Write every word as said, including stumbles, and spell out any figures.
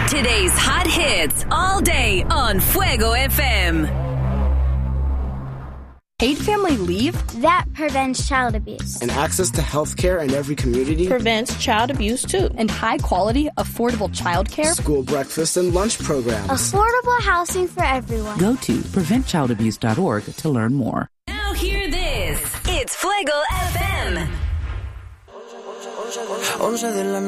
Today's hot hits all day on Fuego F M. Paid family leave? That prevents child abuse. And access to health care in every community? Prevents child abuse, too. And high-quality, affordable child care? School breakfast and lunch programs. Affordable housing for everyone. Go to prevent child abuse dot org to learn more. Now hear this. It's Fuego F M.